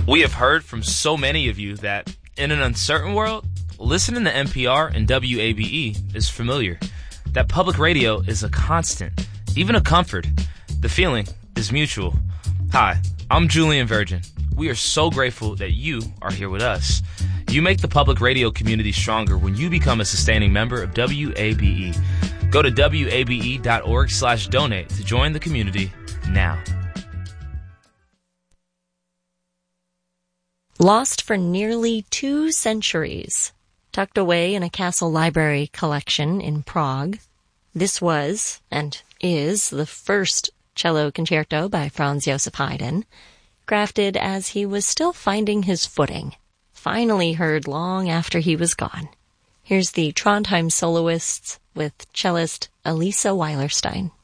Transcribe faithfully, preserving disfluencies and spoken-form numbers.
We have heard from so many of you that in an uncertain world, listening to N P R and W A B E is familiar. That public radio is a constant, even a comfort. The feeling is mutual. Hi, I'm Julian Virgin. We are so grateful that you are here with us. You make the public radio community stronger when you become a sustaining member of W A B E. Go to W A B E dot org slash donate to join the community now. Lost for nearly two centuries, tucked away in a castle library collection in Prague, this was, and is, the first cello concerto by Franz Joseph Haydn, crafted as he was still finding his footing, finally heard long after he was gone. Here's the Trondheim soloists with cellist Elisa Weilerstein.